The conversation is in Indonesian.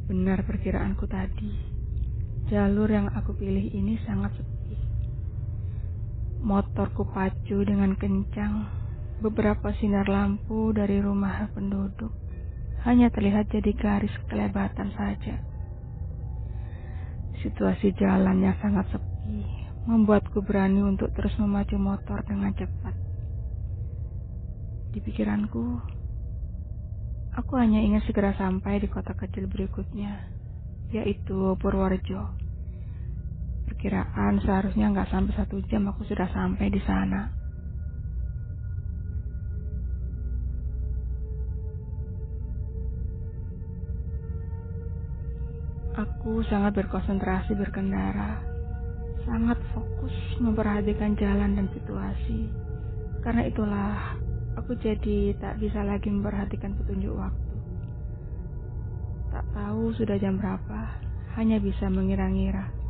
Benar perkiraanku tadi. Jalur yang aku pilih ini sangat sepi. Motorku pacu dengan kencang. Beberapa sinar lampu dari rumah penduduk hanya terlihat jadi garis kelebatan saja. Situasi jalannya sangat sepi, membuatku berani untuk terus memacu motor dengan cepat. Di pikiranku, aku hanya ingin segera sampai di kota kecil berikutnya, yaitu Purworejo. Perkiraan seharusnya nggak sampai 1 jam aku sudah sampai di sana. Aku sangat berkonsentrasi berkendara, sangat fokus memperhatikan jalan dan situasi. Karena itulah, aku jadi tak bisa lagi memperhatikan petunjuk waktu. Tak tahu sudah jam berapa, hanya bisa mengira-ngira.